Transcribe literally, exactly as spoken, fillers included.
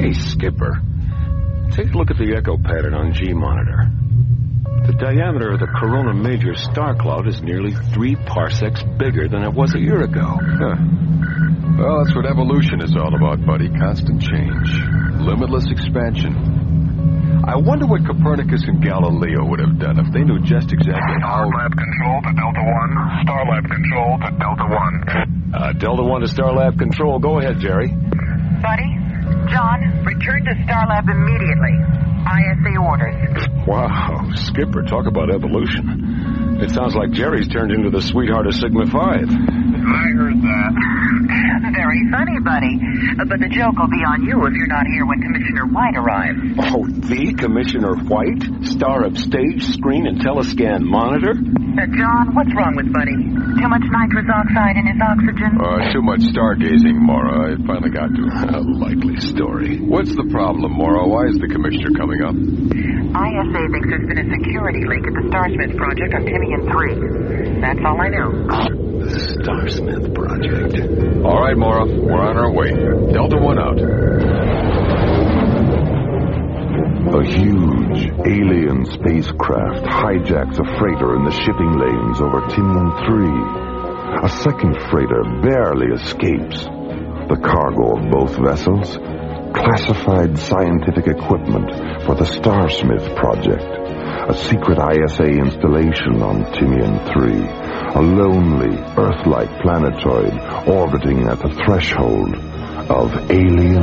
Hey, Skipper. Take a look at the echo pattern on G monitor. The diameter of the Corona Major star cloud is nearly three parsecs bigger than it was a year ago. Huh. Well, that's what evolution is all about, buddy. Constant change. Limitless expansion. I wonder what Copernicus and Galileo would have done if they knew just exactly how... Starlab Control to Delta one. Starlab Control to Delta one. Uh, Delta one to Starlab Control. Go ahead, Jerry. Buddy, John, return to Starlab immediately. I S A orders. Wow, Skipper, talk about evolution. It sounds like Jerry's turned into the sweetheart of Sigma five. I heard that. Very funny, buddy. Uh, but the joke will be on you if you're not here when Commissioner White arrives. Oh, the Commissioner White? Star of stage, screen, and telescan monitor? Uh, John, what's wrong with Buddy? Too much nitrous oxide in his oxygen? Uh, too much stargazing, Mora. It finally got to him. A likely story. What's the problem, Mora? Why is the Commissioner coming up? I S A thinks there's been a security leak at the Starsmith project on Timian three. That's all I know. The Starsmith project. All right, Mora. We're on our way. Delta one out. A huge alien spacecraft hijacks a freighter in the shipping lanes over Timian three. A second freighter barely escapes. The cargo of both vessels? Classified scientific equipment for the Starsmith project. A secret I S A installation on Timian three. A lonely, Earth-like planetoid orbiting at the threshold of alien